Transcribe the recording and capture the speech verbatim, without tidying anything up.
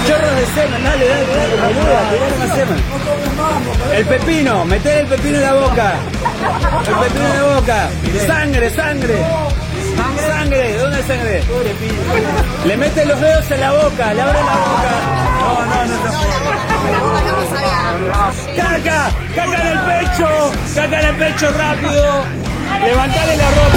Chorros de semen, dale, dale, dale, boluda, que dale más semen. El pepino, meter el pepino en la boca. El pepino en la boca. Sangre, sangre. Sangre, ¿dónde hay sangre? Le mete los dedos en la boca, le abre la boca. No, no, no, no. Caca, caca en el pecho, caca en el pecho rápido. Levantale la ropa.